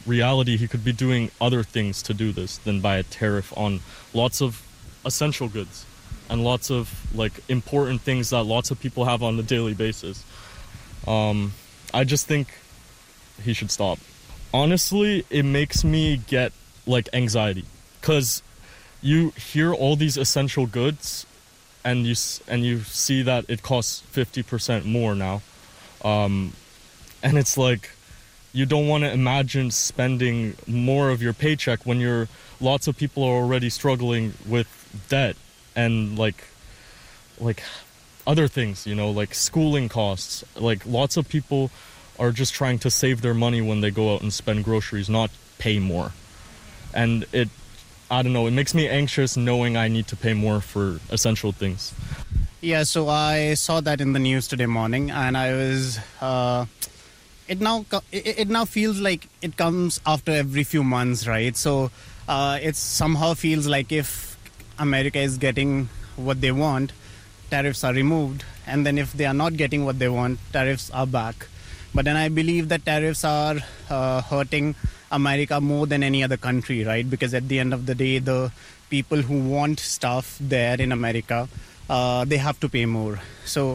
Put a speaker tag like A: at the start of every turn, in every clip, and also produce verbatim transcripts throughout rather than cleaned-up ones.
A: reality, he could be doing other things to do this than buy a tariff on lots of essential goods and lots of like important things that lots of people have on a daily basis. Um, I just think he should stop. Honestly, it makes me get like anxiety because you hear all these essential goods and you and you see that it costs fifty percent more now. Um, and it's like, you don't want to imagine spending more of your paycheck when you're, lots of people are already struggling with debt and like, like other things, you know, like schooling costs. Like lots of people are just trying to save their money when they go out and spend groceries, not pay more. And it, I don't know, it makes me anxious knowing I need to pay more for essential things.
B: Yeah, so I saw that in the news today morning, and I was, uh, it now it, it now feels like it comes after every few months, right? So uh, it somehow feels like if America is getting what they want, tariffs are removed, and then if they are not getting what they want, tariffs are back. But then I believe that tariffs are uh, hurting America more than any other country, right? Because at the end of the day, the people who want stuff there in America, uh, they have to pay more. So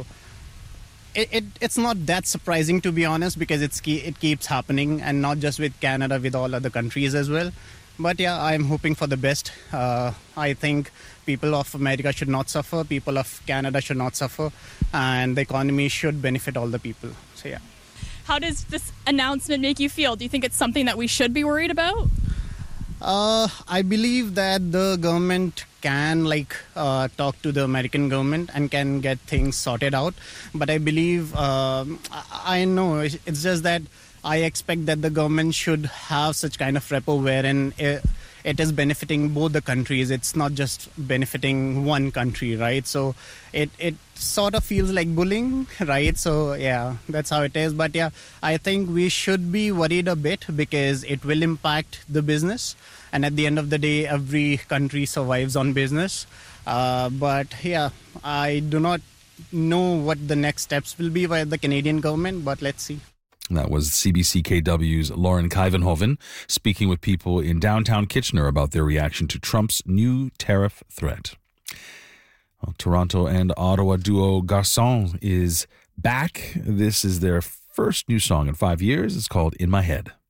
B: it, it it's not that surprising, to be honest, because it's it keeps happening, and not just with Canada, with all other countries as well. But yeah, I'm hoping for the best. Uh, I think people of America should not suffer, people of Canada should not suffer, and the economy should benefit all the people. So yeah.
C: How does this announcement make you feel? Do you think it's something that we should be worried about?
B: Uh, I believe that the government can like uh, talk to the American government and can get things sorted out. But I believe, um, I, I know, it's just that I expect that the government should have such kind of repo wherein it, it is benefiting both the countries. It's not just benefiting one country, right? So it, it sort of feels like bullying, right? So yeah, that's how it is. But yeah, I think we should be worried a bit because it will impact the business. And at the end of the day, every country survives on business. Uh, but yeah, I do not know what the next steps will be by the Canadian government, but let's see.
D: That was C B C K W's Lauren Kuyvenhoven speaking with people in downtown Kitchener about their reaction to Trump's new tariff threat. Well, Toronto and Ottawa duo Garçon is back. This is their first new song in five years. It's called In My Head.